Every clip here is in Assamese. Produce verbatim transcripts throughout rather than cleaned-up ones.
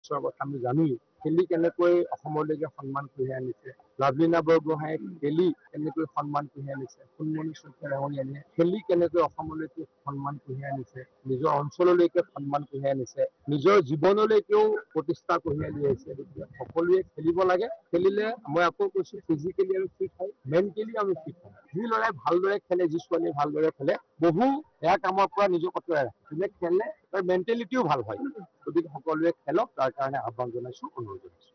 বছৰৰ কথা আমি জানোৱেই খেলি কেনেকৈ অসমলৈকে সন্মান কঢ়িয়াই আনিছে লাভলীনা বৰগোহাঁয়ে খেলি কেনেকৈ সন্মান কঢ়িয়াই আনিছে সোণমণি শইকীয়া ডাঙৰীয়ানীয়ে খেলি কেনেকৈ অসমলৈকে সন্মান কঢ়িয়াই আনিছে নিজৰ অঞ্চললৈকে সন্মান কঢ়িয়াই আনিছে নিজৰ জীৱনলৈকেও প্ৰতিষ্ঠা কঢ়িয়াই লৈ আহিছে গতিকে সকলোৱে খেলিব লাগে খেলিলে মই আকৌ কৈছো ফিজিকেলি আমি ফিট হয় মেণ্টেলি আমি ফিট হয় যি ল'ৰাই ভালদৰে খেলে যি ছোৱালীয়ে ভালদৰে খেলে বহু বেয়া কামৰ পৰা নিজক আঁতৰাই ৰাখে যোনে খেলে তাৰ মেণ্টেলিটিও ভাল হয় গতিকে সকলোৱে খেলক তাৰ কাৰণে আহ্বান জনাইছো অনুৰোধ জনাইছো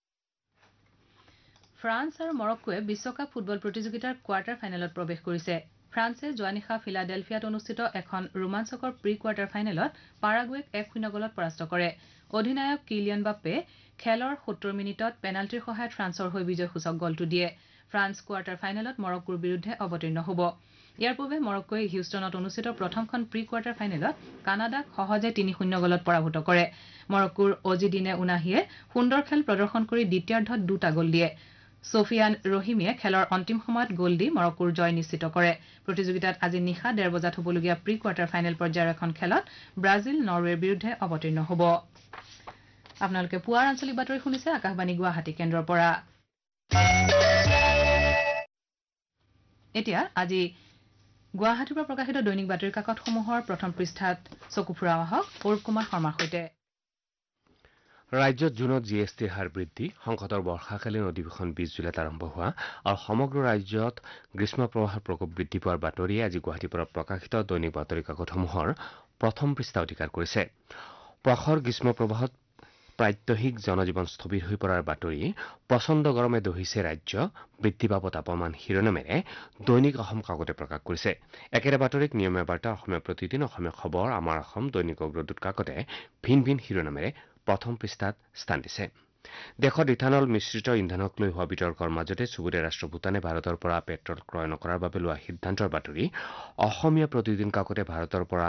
ফ্ৰান্স আৰু মৰক্কোৱে বিশ্বকাপ ফুটবল প্ৰতিযোগিতাৰ কোৱাৰ্টাৰ ফাইনেলত প্ৰৱেশ কৰিছে ফ্ৰান্সে যোৱা নিশা ফিলাডেলফিয়াত অনুষ্ঠিত এখন ৰোমাঞ্চকৰ প্ৰি কোৱাৰ্টাৰ ফাইনেলত পাৰাগুৱেক এক শূন্য গলত পৰাস্ত কৰে অধিনায়ক কিলিয়ান বাপ্পে খেলৰ সত্তৰ মিনিটত পেনাল্টিৰ সহায়ত ফ্ৰান্সৰ হৈ বিজয়সূচক গলটো দিয়ে ফ্ৰান্স কোৱাৰ্টাৰ ফাইনেলত মৰক্কোৰ বিৰুদ্ধে অৱতীৰ্ণ হ'ব ইয়াৰ পূৰ্বে মৰক্কোই হিউষ্টনত অনুষ্ঠিত প্ৰথমখন প্ৰি কোৱাৰ্টাৰ ফাইনেলত কানাডাক সহজে তিনি শূন্য গলত পৰাভূত কৰে মৰক্কোৰ অজিদিনে উনাহিয়ে সুন্দৰ খেল প্ৰদৰ্শন কৰি দ্বিতীয়াৰ্ধত দুটা গল দিয়ে সোফিয়ান ৰহিমে খেলৰ অন্তিম সময়ত গল দি মৰক্কোৰ জয় নিশ্চিত কৰে প্ৰতিযোগিতাত আজি নিশা ডেৰ বজাত হ'বলগীয়া প্ৰি কোৱাৰ্টাৰ ফাইনেল পৰ্যায়ৰ এখন খেলত ব্ৰাজিল নৰৱেৰ বিৰুদ্ধে অৱতীৰ্ণ হ'ব আপোনালোকে পুৱাৰ আঞ্চলিক বাতৰি শুনিছে আকাশবাণী গুৱাহাটী কেন্দ্ৰৰ পৰা এতিয়া আজি গুৱাহাটীৰ পৰা প্ৰকাশিত দৈনিক বাতৰি কাকতসমূহৰ প্ৰথম পৃষ্ঠাত চকু ফুৰাও আহক অৰূপ কুমাৰ শৰ্মাৰ সৈতে ৰাজ্যত জুনত জি এছ টিৰ হাৰ বৃদ্ধি সংসদৰ বৰ্ষাকালীন অধিৱেশন বিশ জুলাইত আৰম্ভ হোৱা আৰু সমগ্ৰ ৰাজ্যত গ্ৰীষ্ম প্ৰৱাহৰ প্ৰকোপ বৃদ্ধি পোৱাৰ বাতৰিয়ে আজি গুৱাহাটীৰ পৰা প্ৰকাশিত দৈনিক বাতৰি কাকতসমূহৰ প্ৰথম পৃষ্ঠা অধিকাৰ কৰিছে প্ৰখৰ গ্ৰীষ্ম প্ৰৱাহত প্ৰাত্যহিক জনজীৱন স্থবিৰ হৈ পৰাৰ বাতৰি প্ৰচণ্ড গৰমে দহিছে ৰাজ্য বৃদ্ধি পাব তাপমান শিৰোনামেৰে দৈনিক অসম কাকতে প্ৰকাশ কৰিছে একেটা বাতৰিক নিয়মীয়া বাৰ্তা অসমীয়া প্ৰতিদিন অসমীয়া খবৰ আমাৰ অসম দৈনিক অগ্ৰদূত কাকতে ভিন ভিন শিৰোনামেৰে প্ৰথম পৃষ্ঠাত স্থান দিছে দেশত ইথানল মিশ্ৰিত ইন্ধনক লৈ হোৱা বিতৰ্কৰ মাজতে চুবুৰীয়া ৰাষ্ট্ৰ ভূটানে ভাৰতৰ পৰা পেট্ৰল ক্ৰয় নকৰাৰ বাবে লোৱা সিদ্ধান্তৰ বাতৰি অসমীয়া প্ৰতিদিন কাকতে ভাৰতৰ পৰা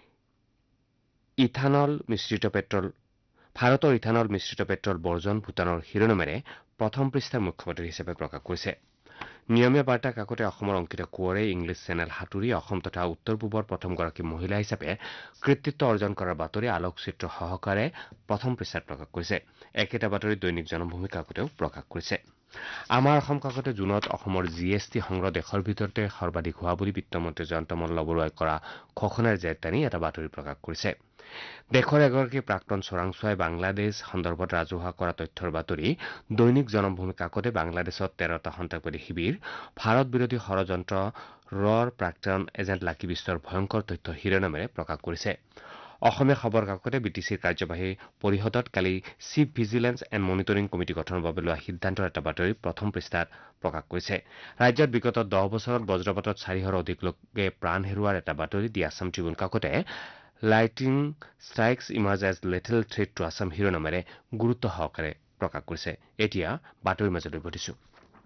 ইথানল মিশ্ৰিত পেট্ৰল ভাৰতৰ ইথানল মিশ্ৰিত পেট্ৰল বৰ্জন ভূটানৰ শিৰোনামেৰে প্ৰথম পৃষ্ঠাৰ মুখ্য বাতৰি হিচাপে প্ৰকাশ কৰিছে নিয়মীয়া বাৰ্তা কাকতে অসমৰ অংকিতা কোঁৱৰে ইংলিছ চেনেল সাঁতুৰি অসম তথা উত্তৰ পূবৰ প্ৰথমগৰাকী মহিলা হিচাপে কৃতিত্ব অৰ্জন কৰাৰ বাতৰি আলোকচিত্ৰ সহকাৰে প্ৰথম পৃষ্ঠাত প্ৰকাশ কৰিছে একেটা বাতৰি দৈনিক জনমভূমি কাকতেও প্ৰকাশ কৰিছে আমাৰ অসম কাকতে জুনত অসমৰ জি এছ টি সংগ্ৰহ দেশৰ ভিতৰতে সৰ্বাধিক হোৱা বুলি বিত্তমন্ত্ৰী জয়ন্ত মল্ল বৰুৱাই কৰা ঘোষণাৰ জেৰ টানি এটা বাতৰি প্ৰকাশ কৰিছে দেশৰ এগৰাকী প্ৰাক্তন চোৰাংচোৱাই বাংলাদেশ সন্দৰ্ভত ৰাজহুৱা কৰা তথ্যৰ বাতৰি দৈনিক জনমভূমি কাকতে বাংলাদেশত তেৰটা সন্ত্ৰাসবাদী শিবিৰ ভাৰত বিৰোধী ষড়যন্ত্ৰৰ প্ৰাক্তন এজেণ্ট লাকি বিষ্টৰ ভয়ংকৰ তথ্য শিৰোনামেৰে প্ৰকাশ কৰিছে অসমীয়া খবৰ কাকতে বি টি চিৰ কাৰ্যবাহী পৰিষদত কালি chief vigilance and monitoring committee গঠনৰ বাবে লোৱা সিদ্ধান্তৰ এটা বাতৰি প্ৰথম পৃষ্ঠাত প্ৰকাশ কৰিছে ৰাজ্যত বিগত দহ বছৰত বজ্ৰপাতত চাৰিশৰ অধিক লোকে প্ৰাণ হেৰুওৱাৰ এটা বাতৰি দি Assam Tribune কাকতে lighting ষ্ট্ৰাইকছ emerge as little threat two Assam শিৰোনামেৰে গুৰুত্ব সহকাৰে প্ৰকাশ কৰিছে এতিয়া বাতৰিৰ মাজলৈ ঘটিছোঁ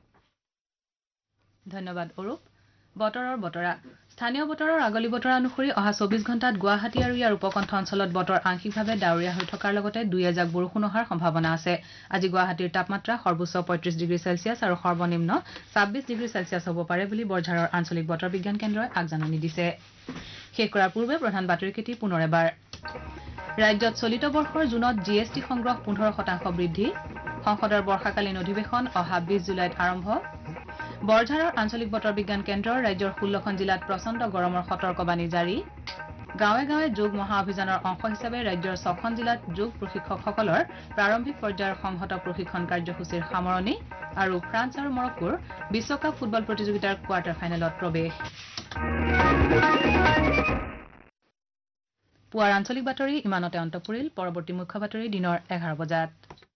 ধন্যবাদ অৰূপ বতৰৰ বতৰা স্থানীয় বতৰৰ আগলি বতৰা অনুসৰি অহা চৌবিশ ঘণ্টাত গুৱাহাটী আৰু ইয়াৰ উপকণ্ঠ অঞ্চলত বতৰ আংশিকভাৱে ডাৱৰীয়া হৈ থকাৰ লগতে দুই এজাক বৰষুণ অহাৰ সম্ভাৱনা আছে আজি গুৱাহাটীৰ তাপমাত্ৰা সৰ্বোচ্চ পঁয়ত্ৰিশ ডিগ্ৰী চেলছিয়াছ আৰু সৰ্বনিম্ন ছাব্বিশ ডিগ্ৰী চেলছিয়াছ হ'ব পাৰে বুলি বৰঝাৰৰ আঞ্চলিক বতৰ বিজ্ঞান কেন্দ্ৰই আগজাননী দিছে শেষ কৰাৰ পূৰ্বে প্ৰধান বাতৰিকেইটি পুনৰ এবাৰ ৰাজ্যত চলিত বৰ্ষৰ জুনত জি এছ টি সংগ্ৰহ পোন্ধৰ শতাংশ বৃদ্ধি সংসদৰ বৰ্ষাকালীন অধিৱেশন অহা বিশ জুলাইত আৰম্ভ বৰঝাৰৰ আঞ্চলিক বতৰ বিজ্ঞান কেন্দ্ৰৰ ৰাজ্যৰ ষোল্লখন জিলাত প্ৰচণ্ড গৰমৰ সতৰ্কবাণী জাৰি গাঁৱে গাঁৱে যোগ মহা অভিযানৰ অংশ হিচাপে ৰাজ্যৰ ছখন জিলাত যোগ প্ৰশিক্ষকসকলৰ প্ৰাৰম্ভিক পৰ্যায়ৰ সংহত প্ৰশিক্ষণ কাৰ্যসূচীৰ সামৰণি আৰু ফ্ৰান্স আৰু মৰক্কোৰ বিশ্বকাপ ফুটবল প্ৰতিযোগিতাৰ কোৱাৰ্টাৰ ফাইনেলত প্ৰৱেশ পুৱাৰ আঞ্চলিক বাতৰি ইমানতে অন্ত পৰিল পৰৱৰ্তী মুখ্য বাতৰি দিনৰ এঘাৰ বজাত